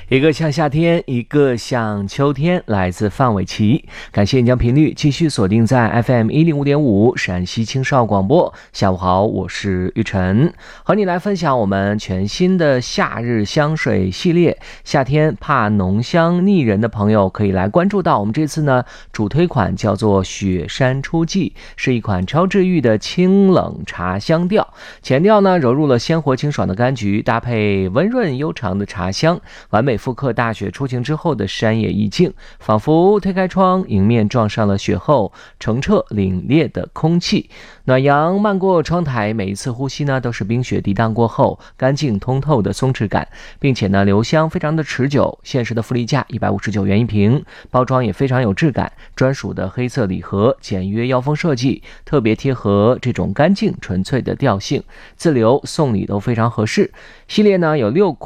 一个像夏天，一个像秋天，来自范玮琪。感谢你将频率继续锁定在 FM105.5 陕西青少广播。下午好，我是玉晨，和你来分享我们全新的夏日香水系列。夏天怕浓香腻人的朋友可以来关注到我们这次呢主推款叫做雪山初霁，是一款超治愈的清冷茶香调。前调呢揉入了鲜活清爽的柑橘，搭配温润悠长的茶香，完美复刻大雪初晴之后的山野意境，仿佛推开窗，迎面撞上了雪后澄澈凛冽的空气。暖阳漫过窗台，每一次呼吸呢都是冰雪涤荡过后干净通透的松弛感，并且呢留香非常的持久。限时的福利价159元一瓶，包装也非常有质感，专属的黑色礼盒，简约腰封设计，特别贴合这种干净纯粹的调性，自留送礼都非常合适。系列呢有6